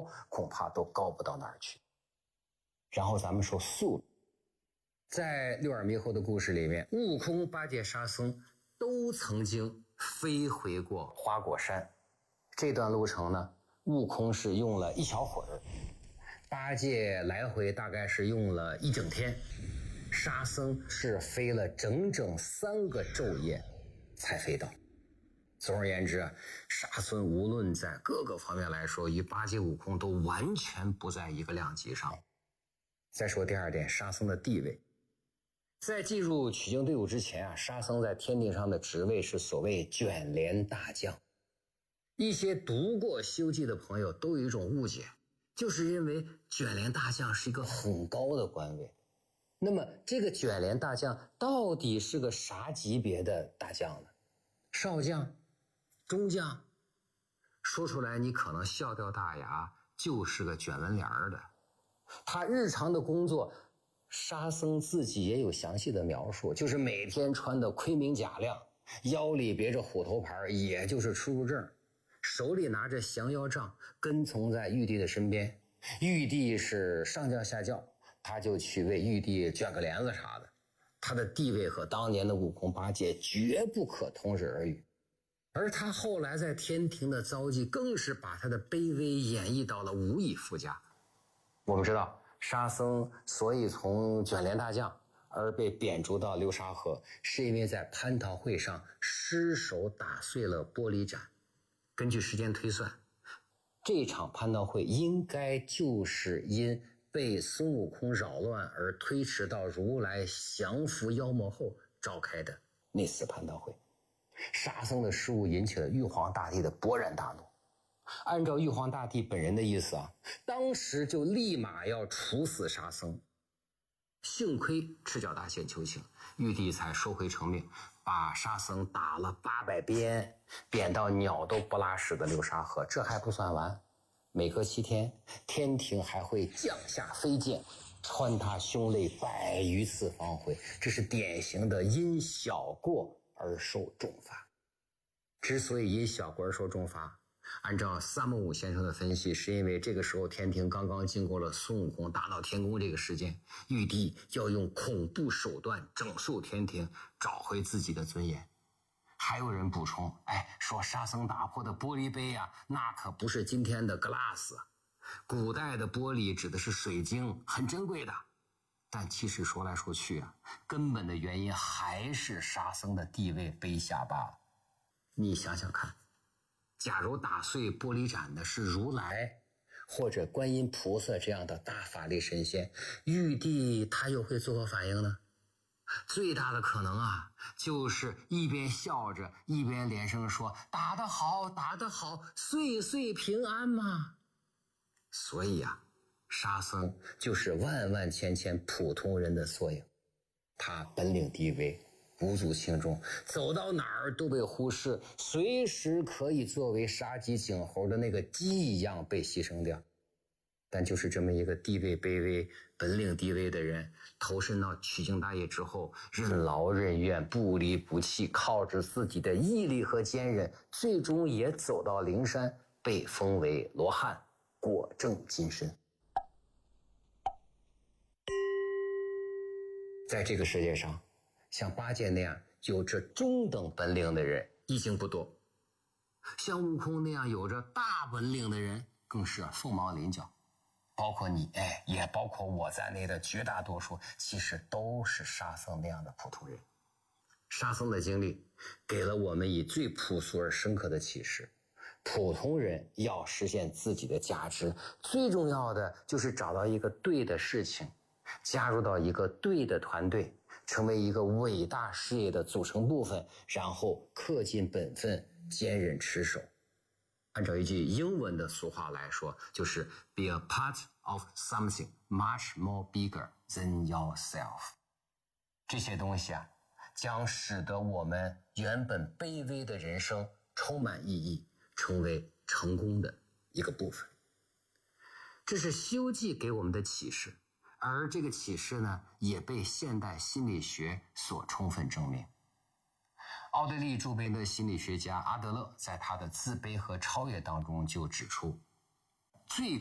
高，恐怕都高不到哪儿去。然后咱们说素，在六耳猕猴的故事里面，悟空、八戒、沙僧都曾经飞回过花果山。这段路程呢，悟空是用了一小会儿，八戒来回大概是用了一整天，沙僧是飞了整整3个昼夜才飞到。总而言之啊，沙僧无论在各个方面来说，与八戒、悟空都完全不在一个量级上。再说第二点，沙僧的地位。在进入取经队伍之前啊，沙僧在天庭上的职位是所谓卷帘大将。一些读过《西游记》的朋友都有一种误解，就是认为卷帘大将是一个很高的官位。那么这个卷帘大将到底是个啥级别的大将呢？少将？中将？说出来你可能笑掉大牙，就是个卷门帘的。他日常的工作，沙僧自己也有详细的描述，就是每天穿的盔明甲亮，腰里别着虎头牌，也就是出入证，手里拿着降妖杖，跟从在玉帝的身边。玉帝是上轿下轿，他就去为玉帝卷个帘子啥的。他的地位和当年的悟空、八戒绝不可同日而语。而他后来在天庭的遭际，更是把他的卑微演绎到了无以复加。我们知道沙僧所以从卷帘大将而被贬逐到流沙河，是因为在蟠桃会上失手打碎了玻璃盏。根据时间推算，这场蟠桃会应该就是因被孙悟空扰乱而推迟到如来降服妖魔后召开的那次蟠桃会。沙僧的失误引起了玉皇大帝的勃然大怒。按照玉皇大帝本人的意思啊，当时就立马要处死沙僧。幸亏赤脚大仙求情，玉帝才收回成命，把沙僧打了800鞭，贬到鸟都不拉屎的流沙河。这还不算完，每隔7天，天庭还会降下飞剑，穿他胸肋100余次方回。这是典型的因小过而受重罚。之所以因小过而受重罚，按照三木武先生的分析，是因为这个时候天庭刚刚经过了孙悟空大闹天宫这个事件，玉帝要用恐怖手段整肃天庭，找回自己的尊严。还有人补充，说沙僧打破的玻璃杯啊，那可不是今天的 glass， 古代的玻璃指的是水晶，很珍贵的。但其实说来说去啊，根本的原因还是沙僧的地位卑下罢了。你想想看，假如打碎玻璃盏的是如来或者观音菩萨这样的大法力神仙，玉帝他又会作何反应呢？最大的可能啊，就是一边笑着一边连声说打得好，打得好，岁岁平安嘛。所以啊，沙僧就是万万千千普通人的缩影，他本领低微，无足轻重，走到哪儿都被忽视，随时可以作为杀鸡儆猴的那个鸡一样被牺牲掉。但就是这么一个地位卑微、本领低微的人，投身到取经大业之后，任劳任怨，不离不弃，靠着自己的毅力和坚韧，最终也走到灵山，被封为罗汉，果证金身。在这个世界上，像八戒那样有着中等本领的人已经不多，像悟空那样有着大本领的人更是凤毛麟角。包括你，也包括我在内的绝大多数，其实都是沙僧那样的普通人。沙僧的经历给了我们以最朴素而深刻的启示：普通人要实现自己的价值，最重要的就是找到一个对的事情，加入到一个对的团队，成为一个伟大事业的组成部分，然后恪尽本分，坚韧持守。按照一句英文的俗话来说，就是 be a part of something much more bigger than yourself。 这些东西啊，将使得我们原本卑微的人生充满意义，成为成功的一个部分。这是《西游记》给我们的启示，而这个启示呢，也被现代心理学所充分证明。奥地利著名的心理学家阿德勒在他的《自卑和超越》当中就指出，最